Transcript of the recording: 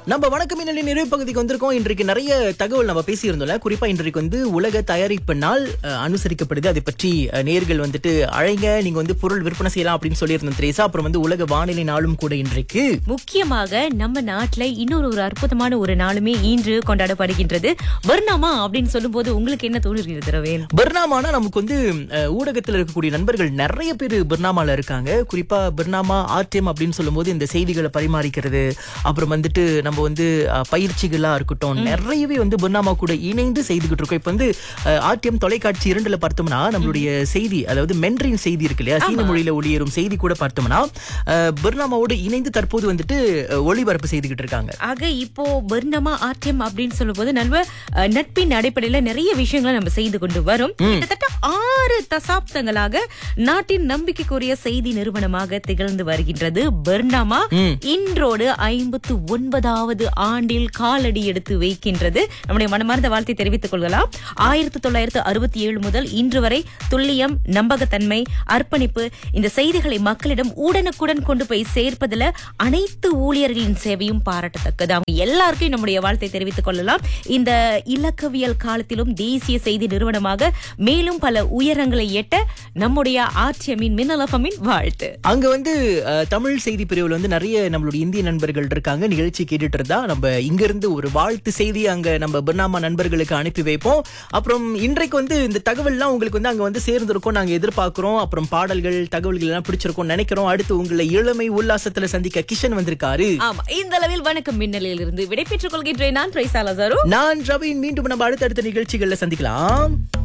நம்ம வணக்கம் மின்னலின் நிறைவு பகுதிக்கு வந்திருக்கோம். இன்றைக்கு நிறைய தகவல் நம்ம பேசியிருந்தோம்ல. குறிப்பா இன்றைக்கு உலக தயாரிப்பு நாள் அனுசரிக்கப்படுது. அதை பற்றி நேர்கள் அழைங்க, நீங்க பொருள் விற்பனை செய்யலாம் அப்படின்னு சொல்லியிருந்தோம் திரேசா. அப்புறம் உலக வானிலை நாளும் கூட இன்றைக்கு. முக்கியமாக நம்ம நாட்டுல இன்னொரு அற்புதமான ஒரு நாளுமே இன்று கொண்டாடப்படுகின்றது. பர்னாமா அப்படின்னு சொல்லும் போது உங்களுக்கு என்ன தோணுகிறது ரவேல்? பர்னாமானா நமக்கு ஊடகத்தில் இருக்கக்கூடிய நண்பர்கள் நிறைய பேர் பர்னாமால இருக்காங்க. குறிப்பா பர்னாமா ஆர்டிஎம் அப்படின்னு சொல்லும் போது இந்த செய்திகளை பரிமாறிக்கிறது, அப்புறம் நம்ம பயிற்சிகளா இருக்கட்டும், நிறையவே பர்னாமா கூட இணைந்து செய்துகிட்டு இருக்கோம். இப்ப ஆர்டிஎம் தொலைக்காட்சி 2ல பார்த்தோம்னா நம்மளுடைய செய்தி, அதாவது மென்றின் செய்தி இருக்கு இல்லையா, சீன மொழியில ஒளியேறும் செய்தி கூட பார்த்தோம்னா பர்னாமாவோடு இணைந்து தற்போது ஒளிபரப்பு செய்துகிட்டு இருக்காங்க. ஆக இப்போ பர்னாமா ஆர்டிஎம் அப்படின்னு சொல்லும் போது நம்ம நட்பின் அடிப்படையில நிறைய விஷயங்களை நம்ம செய்து கொண்டு வரும். கிட்டத்தட்ட 6 தசாப்தங்களாக நாட்டின் நம்பிக்கைக்குரிய செய்தி நிறுவனமாக திகழ்ந்து வருகின்றது பர்னாமா. இன்றோடு 59வது ஆண்டில் காலடி எடுத்து வைக்கின்றது. நம்முடைய மனமார்ந்த வாழ்த்தை தெரிவித்துக் கொள்ளலாம். 1967 முதல் இன்று வரை துல்லியம், நம்பகத்தன்மை, அர்ப்பணிப்பு, இந்த செய்திகளை மக்களிடம் உடனுக்குடன் கொண்டு போய் சேர்ப்பதில் அனைத்து ஊழியர்களின் சேவையும் பாராட்டத்தக்கது. அவங்க எல்லாருக்கும் நம்முடைய வாழ்த்தை தெரிவித்துக் கொள்ளலாம். இந்த இலக்கவியல் காலத்திலும் தேசிய செய்தி நிறுவனமாக மேலும் பல உயரங்களை எட்ட நம்முடைய ஆர்டிஎம்மின் மின்னல் எஃப்எம்மின் வாழ்த்து. அங்க தமிழ் செய்தி பிரிவுல நிறைய நம்மளுடைய இந்திய நண்பர்கள் இருக்காங்க. நிகழ்ச்சி கேட்டுட்டு இருந்தா நம்ம இங்க இருந்து ஒரு வாழ்த்து செய்தி அங்க நம்ம பர்னாமா நண்பர்களுக்கு அனுப்பி வைப்போம். அப்புறம் இன்றைக்கு இந்த தகவல்லாம் உங்களுக்கு அங்க சேர்ந்திருக்கும் நாங்க எதிர்பார்க்கிறோம். அப்புறம் பாடல்கள், தகவல்கள் எல்லாம் பிடிச்சிருக்கும் நினைக்கிறோம். அடுத்து உங்களை இளமை உல்லாசத்துல சந்திக்க கிஷன் வந்திருக்காரு. ஆமா, இந்த அளவில் வணக்கம் மின்னலில் இருந்து விடைபெற்றுக் கொள்கின்றேன். நான் திரேசா லாசாரோ. நான் ரவீன். மீண்டும் நம்ம அடுத்தடுத்த நிகழ்ச்சிகள்ல சந்திக்கலாம்.